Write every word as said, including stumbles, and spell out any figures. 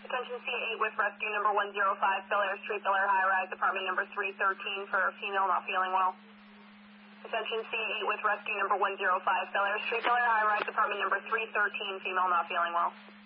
Attention C eight with rescue number one zero five, Bel Air Street, Bel Air High Rise, apartment number three thirteen for a female not feeling well. Attention C eight with rescue number one zero five, Bel Air Street, Bel Air High Rise, apartment number three thirteen, female not feeling well.